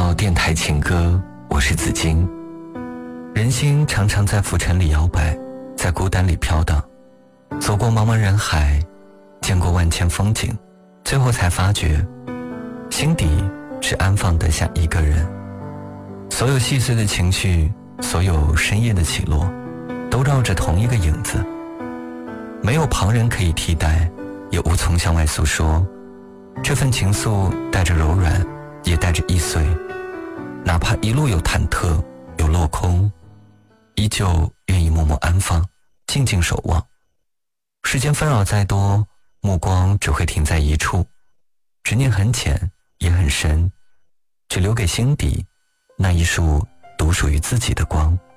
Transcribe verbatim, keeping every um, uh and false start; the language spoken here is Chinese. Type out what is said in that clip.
到电台情歌，我是子金。人心常常在浮尘里摇摆，在孤单里飘荡，走过茫茫人海，见过万千风景，最后才发觉心底只安放得下一个人。所有细碎的情绪，所有深夜的起落，都绕着同一个影子。没有旁人可以替代，也无从向外诉说。这份情愫带着柔软，也带着易碎，哪怕一路有忐忑，有落空，依旧愿意默默安放，静静守望。世间纷扰再多，目光只会停在一处，执念很浅也很深，只留给心底那一束独属于自己的光。